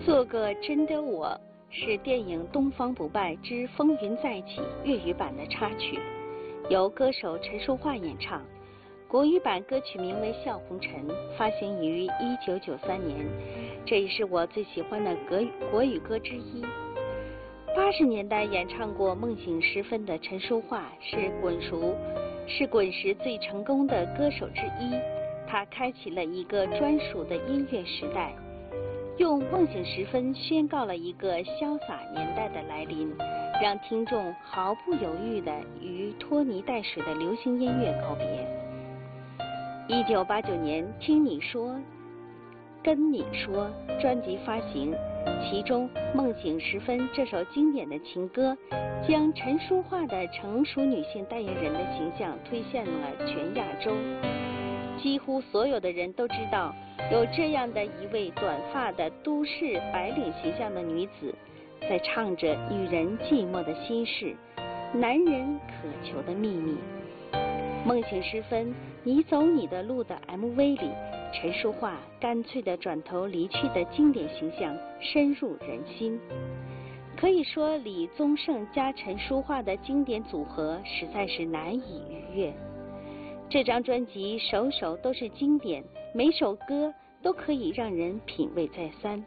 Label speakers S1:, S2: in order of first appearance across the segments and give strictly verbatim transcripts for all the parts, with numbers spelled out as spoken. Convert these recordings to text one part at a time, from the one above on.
S1: 做个真的我是电影《东方不败之风云再起》粤语版的插曲，由歌手陈淑桦演唱。国语版歌曲名为《笑红尘》，发行于一九九三年。这也是我最喜欢的国语国语歌之一。八十年代演唱过《梦醒时分》的陈淑桦是滚熟是滚石最成功的歌手之一。他开启了一个专属的音乐时代。用《梦醒时分》宣告了一个潇洒年代的来临，让听众毫不犹豫地与拖泥带水的流行音乐告别。一九八九年，《听你说》跟你说专辑发行，其中《梦醒时分》这首经典的情歌，将陈淑桦的成熟女性代言人的形象推向了全亚洲。几乎所有的人都知道，有这样的一位短发的都市白领形象的女子，在唱着女人寂寞的心事，男人渴求的秘密。梦醒时分，你走你的路的 M V 里，陈淑桦干脆的转头离去的经典形象深入人心。可以说，李宗盛加陈淑桦的经典组合实在是难以逾越。这张专辑首首都是经典，每首歌都可以让人品味再三。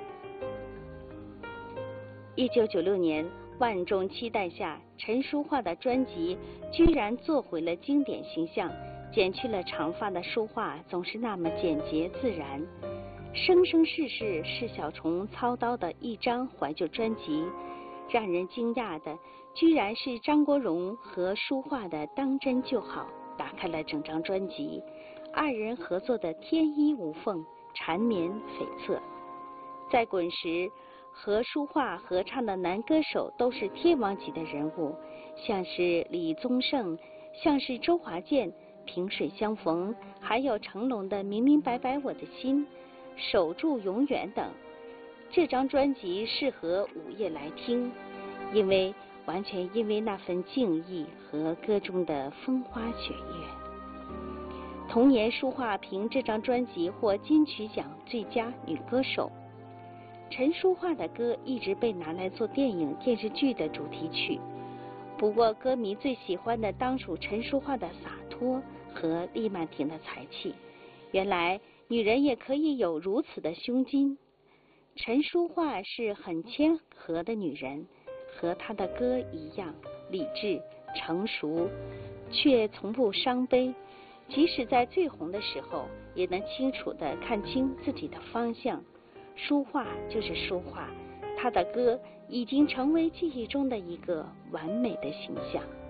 S1: 一九九六年，万众期待下，陈淑桦的专辑居然做回了经典形象，剪去了长发的淑桦总是那么简洁自然。生生世世是小虫操刀的一张怀旧专辑，让人惊讶的居然是张国荣和淑桦的当真就好打开了整张专辑，二人合作的天衣无缝，缠绵悱恻。在滚石，和淑桦合唱的男歌手都是天王级的人物，像是李宗盛，像是周华健，萍水相逢，还有成龙的明明白白我的心，守住永远等。这张专辑适合午夜来听，因为完全因为那份敬意和歌中的风花雪月。同年，淑桦凭这张专辑获金曲奖最佳女歌手。陈淑桦的歌一直被拿来做电影电视剧的主题曲，不过歌迷最喜欢的当属陈淑桦的洒脱和厉曼婷的才气。原来女人也可以有如此的胸襟。陈淑桦是很谦和的女人，和她的歌一样理智成熟，却从不伤悲。即使在最红的时候，也能清楚地看清自己的方向。淑桦就是淑桦，她的歌已经成为记忆中的一个完美的形象。